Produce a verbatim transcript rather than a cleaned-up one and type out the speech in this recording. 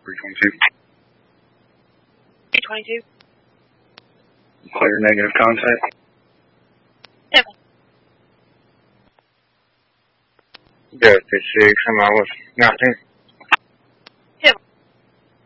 three twenty-two. three twenty-two. Clear negative contact. Seven. Good, six, I'm out with nothing.